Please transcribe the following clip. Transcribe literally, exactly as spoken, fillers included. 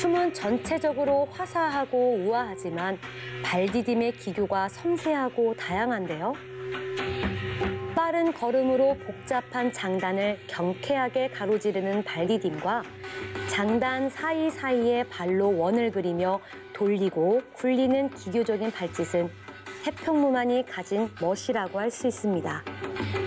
춤은 전체적으로 화사하고 우아하지만 발디딤의 기교가 섬세하고 다양한데요. 빠른 걸음으로 복잡한 장단을 경쾌하게 가로지르는 발디딤과 장단 사이사이에 발로 원을 그리며 돌리고 굴리는 기교적인 발짓은 태평무만이 가진 멋이라고 할 수 있습니다.